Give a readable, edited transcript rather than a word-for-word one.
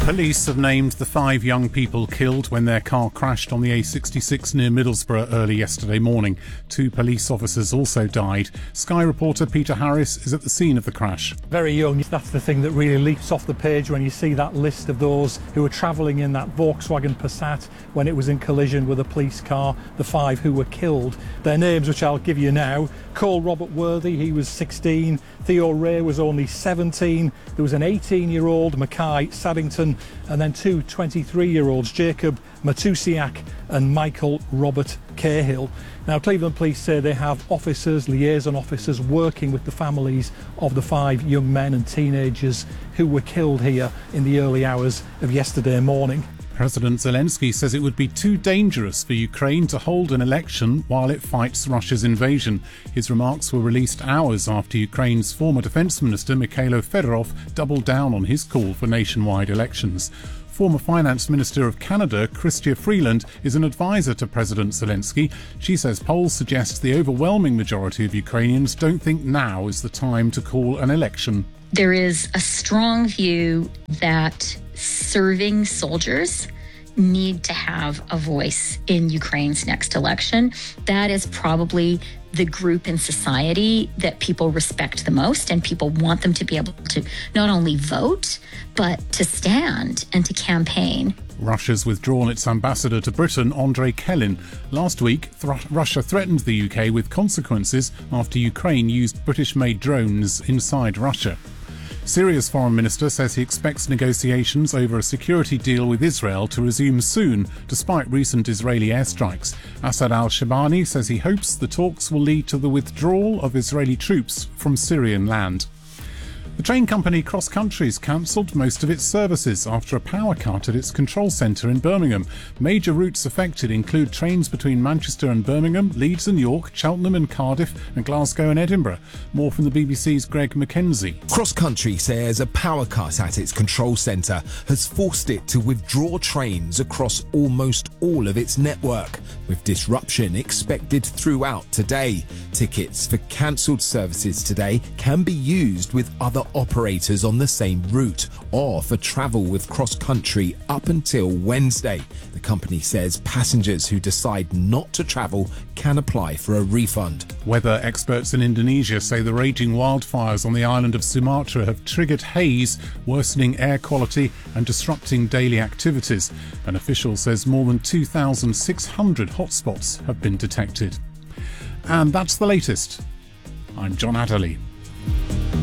Police have named the 5 young people killed when their car crashed on the A66 near Middlesbrough early yesterday morning. 2 police officers also died. Sky reporter Peter Harris is at the scene of the crash. Very young, that's the thing that really leaps off the page when you see that list of those who were travelling in that Volkswagen Passat when it was in collision with a police car, the 5 who were killed. Their names, which I'll give you now: Cole Robert Worthy, he was 16, Theo Ray was only 17, there was an 18-year-old Mackay Saddington, and then 2 23-year-olds, Jacob Matusiak and Michael Robert Cahill. Now, Cleveland Police say they have officers, liaison officers, working with the families of the 5 young men and teenagers who were killed here in the early hours of yesterday morning. President Zelensky says it would be too dangerous for Ukraine to hold an election while it fights Russia's invasion. His remarks were released hours after Ukraine's former defence minister Mikhailo Fedorov doubled down on his call for nationwide elections. Former Finance Minister of Canada, Chrystia Freeland, is an advisor to President Zelensky. She says polls suggest the overwhelming majority of Ukrainians don't think now is the time to call an election. There is a strong view that serving soldiers need to have a voice in Ukraine's next election. That is probably the group in society that people respect the most, and people want them to be able to not only vote, but to stand and to campaign. Russia's withdrawn its ambassador to Britain, Andrei Kelin. Last week, Russia threatened the UK with consequences after Ukraine used British-made drones inside Russia. Syria's foreign minister says he expects negotiations over a security deal with Israel to resume soon, despite recent Israeli airstrikes. Assad al-Shabani says he hopes the talks will lead to the withdrawal of Israeli troops from Syrian land. The train company Cross Country's cancelled most of its services after a power cut at its control centre in Birmingham. Major routes affected include trains between Manchester and Birmingham, Leeds and York, Cheltenham and Cardiff, and Glasgow and Edinburgh. More from the BBC's Greg Mackenzie. Cross Country says a power cut at its control centre has forced it to withdraw trains across almost all of its network, with disruption expected throughout today. Tickets for cancelled services today can be used with other operators on the same route, or for travel with Cross Country up until Wednesday. The company says passengers who decide not to travel can apply for a refund. Weather experts in Indonesia say the raging wildfires on the island of Sumatra have triggered haze, worsening air quality and disrupting daily activities. An official says more than 2,600 hotspots have been detected. And that's the latest. I'm John Adderley.